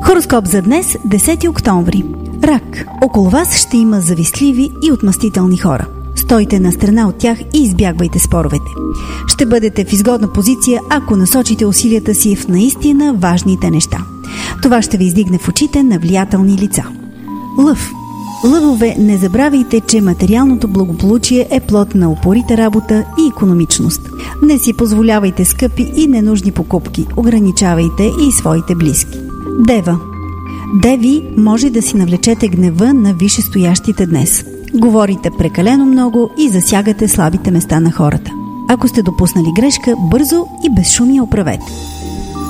Хороскоп за днес, 10 октомври. Рак. Около вас ще има завистливи и отмъстителни хора. Стойте на страна от тях и избягвайте споровете. Ще бъдете в изгодна позиция, ако насочите усилията си в наистина важните неща. Това ще ви издигне в очите на влиятелни лица. Лъв. Лъвове, не забравяйте, че материалното благополучие е плод на упорита работа и икономичност. Не си позволявайте скъпи и ненужни покупки, ограничавайте и своите близки. Дева. Деви, може да си навлечете гнева на висшестоящите днес. Говорите прекалено много и засягате слабите места на хората. Ако сте допуснали грешка, бързо и без шум я оправете.